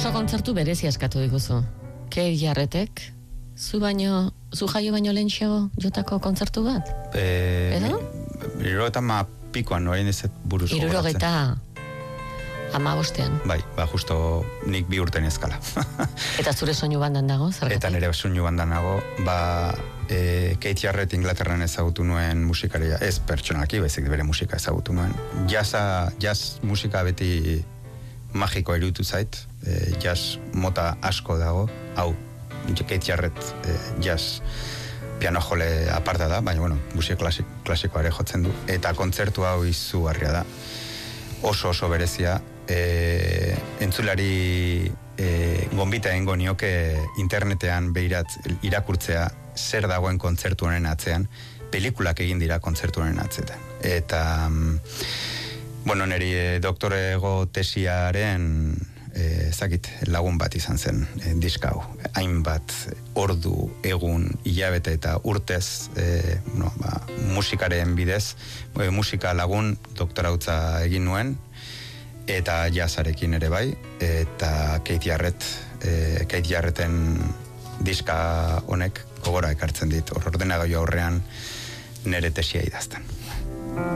Oso kontzertu berezi askatu diguzu. Keith Jarrettek, zu jaio baino lehentxeago jotako kontzertu bat? Edo? 70 pikoan, orain ez buruz gogoratzen. 75. Bai, justo nik 2 urte nezkala. Eta zure soinu bandan dago, zergatik? Eta nire soinu bandan dago, Keith Jarrett Inglaterran ezagutu nuen musikaria, ez pertsonalki, baizik bere musika ezagutu nuen. Jazz musika beti magiko iruditu zait, jazz mota asko dago, hau, Keith Jarrett jazz piano jole aparta da, baina musika klasikoa ere jotzen du, eta kontzertu hau izugarria da, oso berezia, entzulari gonbita egingo nioke internetean irakurtzea zer dagoen kontzertu honen atzean, pelikulak egin dira kontzertu honen atzetan. Eta, niri doktorego tesiaren lagun bat izan zen diska hau. Hainbat ordu, egun, hilabete eta urtez musikaren bidez, musika lagun doktorautza egin nuen, eta jazzarekin ere bai, eta Keith Jarretten diska honek gogora ekartzen dit, ordenagailu aurrean nire tesia idazten.